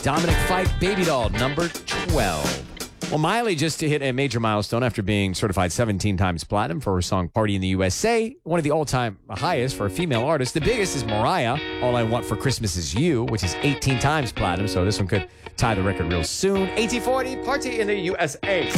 Dominic Fike, Baby Doll, number 12. Well, Miley just hit a major milestone after being certified 17 times platinum for her song Party in the USA, one of the all-time highest for a female artist. The biggest is Mariah, All I Want for Christmas Is You, which is 18 times platinum, so this one could tie the record real soon. 1840, Party in the USA.